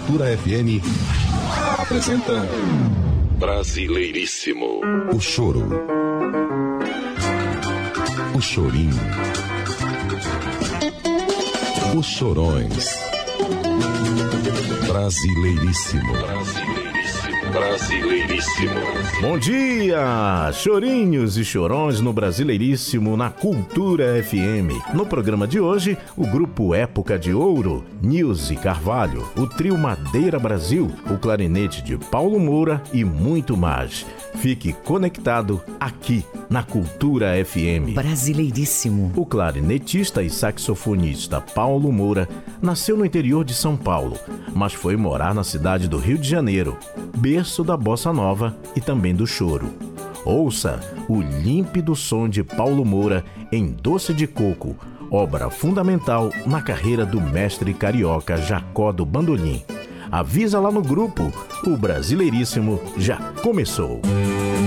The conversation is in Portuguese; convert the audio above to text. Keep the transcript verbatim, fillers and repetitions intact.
Cultura F M apresenta Brasileiríssimo. O choro, o chorinho, os chorões. Brasileiríssimo. Brasileiríssimo. Brasileiríssimo. Bom dia, chorinhos e chorões no Brasileiríssimo na Cultura F M. No programa de hoje, o grupo Época de Ouro, Nilce Carvalho, o trio Madeira Brasil, o clarinete de Paulo Moura e muito mais. Fique conectado aqui na Cultura F M. Brasileiríssimo. O clarinetista e saxofonista Paulo Moura nasceu no interior de São Paulo, mas foi morar na cidade do Rio de Janeiro, berço da bossa nova e também do choro. Ouça o límpido som de Paulo Moura em Doce de Coco, obra fundamental na carreira do mestre carioca Jacó do Bandolim. Avisa lá no grupo, o Brasileiríssimo já começou.